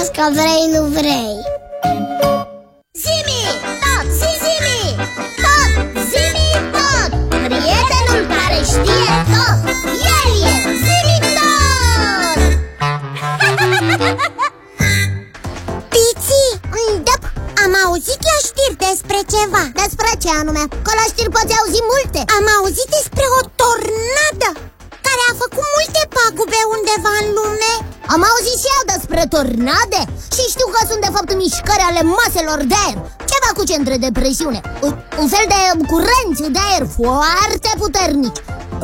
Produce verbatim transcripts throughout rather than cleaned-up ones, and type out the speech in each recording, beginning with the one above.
Că vrei, nu vrei. Zimi tot, zi-zimi tot, zimi tot. Prietenul care știe tot, el e Zimi tot. Piții, îndăp, am auzit la știri despre ceva. Despre ce anume? Că la știri poți auzi multe. Am auzit despre o tornadă care a făcut multe pagube undeva în lume. Am auzit și eu despre tornade și știu că sunt de fapt mișcări ale maselor de aer, ceva cu centre de presiune, un fel de curenți de aer foarte puternici,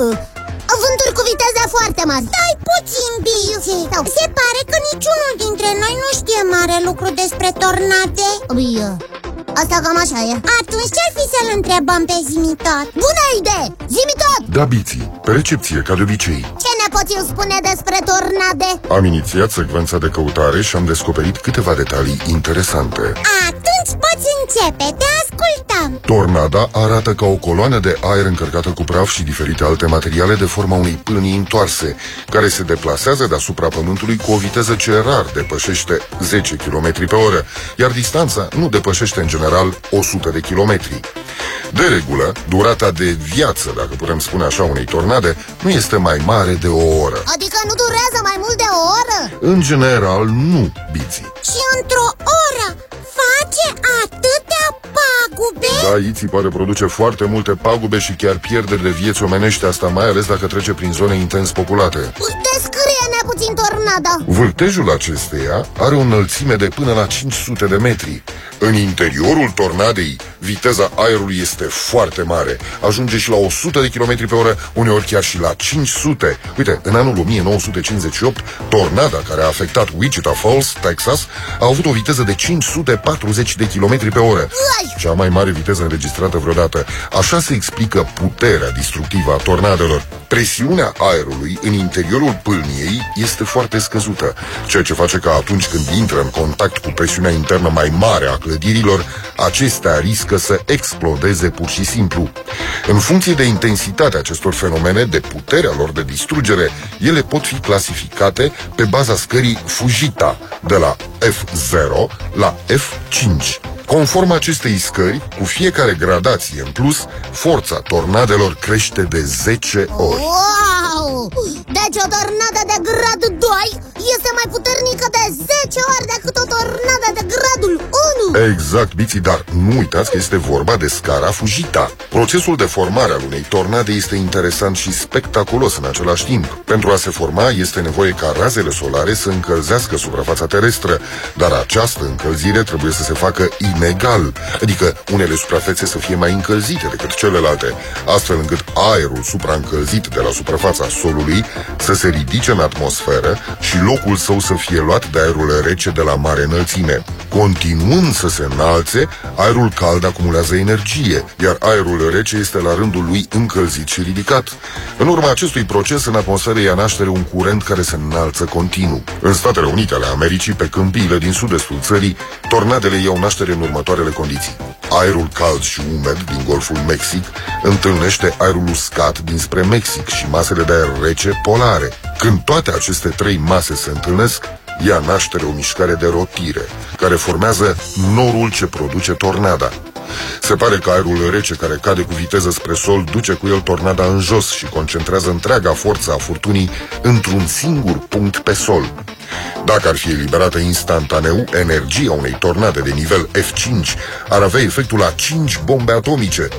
vânturi cu viteze foarte mari. Stai puțin, Bici. Se pare că niciunul dintre noi nu știe mare lucru despre tornade. Bine, asta cam așa e. Atunci ce-ar fi să-l întrebăm pe Zimi tot? Bună idee! Zimi tot! Da, Biții, pe recepție, ca de obicei. Ce ne poți spune despre tornade? Am inițiat secvența de căutare și am descoperit câteva detalii interesante. Atunci poți începe, te ascultăm. Tornada arată ca o coloană de aer încărcată cu praf și diferite alte materiale de forma unei pâlnii întoarse, care se deplasează deasupra pământului cu o viteză ce rar depășește zece kilometri pe oră, iar distanța nu depășește în general o sută de kilometri. De regulă, durata de viață, dacă putem spune așa, unei tornade nu este mai mare de o oră. Adică nu durează mai mult de o oră? În general, nu, Biții. Și într-o oră face atâtea pagube? Da, Iții poate produce foarte multe pagube și chiar pierderi de vieți omenești, asta mai ales dacă trece prin zone intens populate. Descrie-ne puțin tornada. Vârtejul acesteia are o înălțime de până la cinci sute de metri. În interiorul tornadei, viteza aerului este foarte mare. Ajunge și la o sută de kilometri pe oră, uneori chiar și la cinci sute. Uite, în anul o mie nouă sute cincizeci și opt, tornada care a afectat Wichita Falls, Texas, a avut o viteză de cinci sute patruzeci de kilometri pe oră. Cea mai mare viteză înregistrată vreodată. Așa se explică puterea distructivă a tornadelor. Presiunea aerului în interiorul pâlniei este foarte scăzută, ceea ce face că atunci când intră în contact cu presiunea internă mai mare a clădirilor, acestea riscă să explodeze pur și simplu. În funcție de intensitatea acestor fenomene, de puterea lor de distrugere, ele pot fi clasificate pe baza scării Fujita, de la F zero la F cinci. Conform acestei scări, cu fiecare gradație în plus, forța tornadelor crește de zece ori. Wow! Deci o tornadă de grad doi este mai puternică de zece ori decât o tornadă de gradul unu. Exact, Biții, dar nu uitați că este vorba de scara Fujita. Procesul de formare al unei tornade este interesant și spectaculos în același timp. Pentru a se forma este nevoie ca razele solare să încălzească suprafața terestră, dar această încălzire trebuie să se facă inegal, adică unele suprafețe să fie mai încălzite decât celelalte, astfel încât aerul supraîncălzit de la suprafața solului să se ridice în atmosferă și locul său să fie luat de aerul rece de la mare înălțime. Continuând să se înalțe, aerul cald acumulează energie, iar aerul rece este la rândul lui încălzit și ridicat. În urma acestui proces, în atmosferă ia naștere un curent care se înalță continuu. În Statele Unite ale Americii, pe câmpiile din sud-estul țării, tornadele iau naștere în următoarele condiții. Aerul cald și umed din Golful Mexic întâlnește aerul uscat dinspre Mexic și masele de aer rece polare. Când toate aceste trei mase se întâlnesc, ia naștere o mișcare de rotire, care formează norul ce produce tornada. Se pare că aerul rece care cade cu viteză spre sol duce cu el tornada în jos și concentrează întreaga forță a furtunii într-un singur punct pe sol. Dacă ar fi eliberată instantaneu, energia unei tornade de nivel F cinci ar avea efectul a cinci bombe atomice.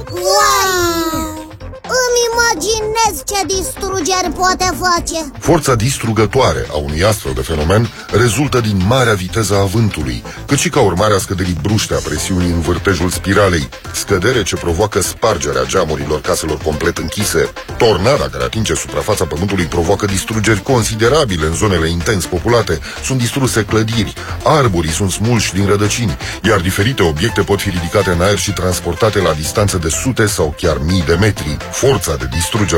Wow! Îmi imaginez ce distrugeri poate face. Forța distrugătoare a unui astfel de fenomen rezultă din marea viteză a vântului, cât și ca urmare a scăderii bruște a presiunii în vârtejul spiralei, scădere ce provoacă spargerea geamurilor caselor complet închise. Tornada care atinge suprafața pământului provoacă distrugeri considerabile în zonele intens populate. Sunt distruse clădiri, arborii sunt smulși din rădăcini, iar diferite obiecte pot fi ridicate în aer și transportate la distanță de sute sau chiar mii de metri. Forța de distrugere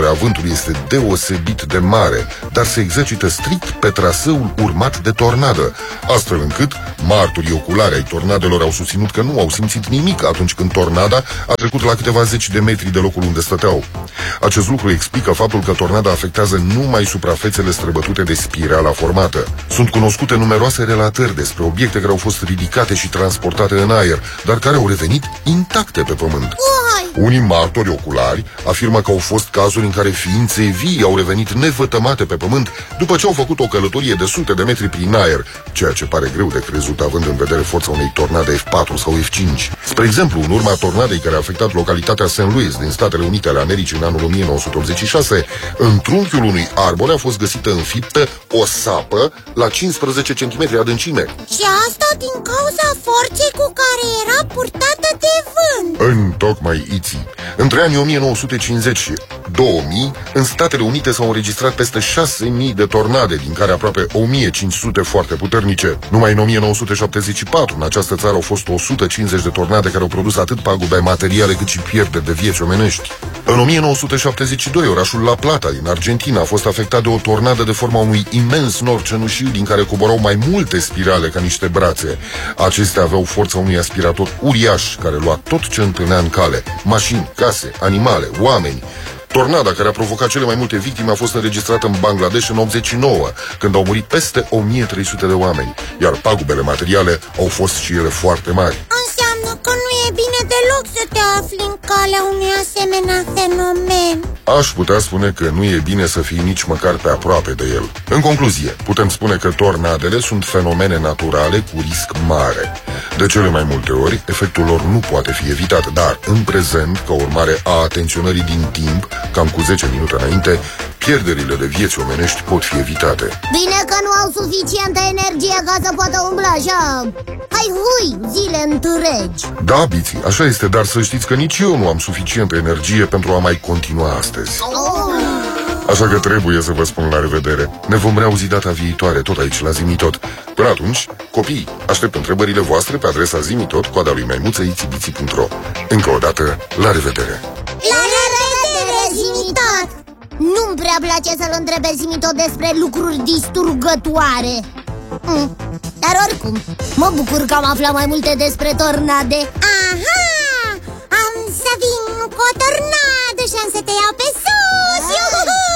puterea vântului este deosebit de mare, dar se exercită strict pe traseul urmat de tornadă, astfel încât martorii oculari ai tornadelor au susținut că nu au simțit nimic atunci când tornada a trecut la câteva zeci de metri de locul unde stăteau. Acest lucru explică faptul că tornada afectează numai suprafețele străbătute de spirala formată. Sunt cunoscute numeroase relatări despre obiecte care au fost ridicate și transportate în aer, dar care au revenit intacte pe pământ. Unii martori oculari afirmă că au fost cazuri în care ființe vii au revenit nevătămate pe pământ după ce au făcut o călătorie de sute de metri prin aer, ceea ce pare greu de crezut având în vedere forța unei tornade F patru sau F cinci. Spre exemplu, în urma tornadei care a afectat localitatea Saint Louis din Statele Unite ale Americii în anul o mie nouă sute optzeci și șase, în trunchiul unui arbore a fost găsită înfiptă o sapă la cincisprezece centimetri adâncime. Și asta din cauza forței cu care era purtată de vânt. Întocmai iții. Între anii o mie nouă sute cincizeci și două mii, în Statele Unite s-au înregistrat peste șase mii de tornade, din care aproape o mie cinci sute foarte puternice. Numai în o mie nouă sute șaptezeci și patru, în această țară, au fost o sută cincizeci de tornade care au produs atât pagube materiale cât și pierderi de vieți omenești. În o mie nouă sute șaptezeci și doi, orașul La Plata din Argentina a fost afectat de o tornadă de forma unui imens nor cenușiu din care coborau mai multe spirale ca niște brațe. Acestea aveau forța unui aspirator uriaș care lua tot ce întâlnea în cale: mașini, case, animale, oameni. Tornada care a provocat cele mai multe victime a fost înregistrată în Bangladesh în optzeci și nouă, când au murit peste o mie trei sute de oameni, iar pagubele materiale au fost și ele foarte mari. Înseamnă că nu e bine deloc să te afli în calea unui asemenea fenomen. Aș putea spune că nu e bine să fii nici măcar pe aproape de el. În concluzie, putem spune că tornadele sunt fenomene naturale cu risc mare. De cele mai multe ori, efectul lor nu poate fi evitat, dar în prezent, ca urmare a atenționării din timp, cam cu zece minute înainte, pierderile de vieți omenești pot fi evitate. Bine că nu au suficientă energie ca să poată umbla așa, hai hui, zile întregi. Da, Biții, așa este, dar să știți că nici eu nu am suficientă energie pentru a mai continua astăzi. Oh. Așa că trebuie să vă spun la revedere. Ne vom reauzi data viitoare, tot aici, la Zimitot. Până atunci, copii, aștept întrebările voastre pe adresa zimitot, coada lui maimuță, itibiții punct ro. Încă o dată, la revedere! La revedere, Zimitot! Nu-mi prea place să-l întrebe Zimitot despre lucruri disturgătoare. mm. Dar oricum, mă bucur că am aflat mai multe despre tornade. Aha! Am să vin cu o tornadă și am să te iau pe sus! Iuhu!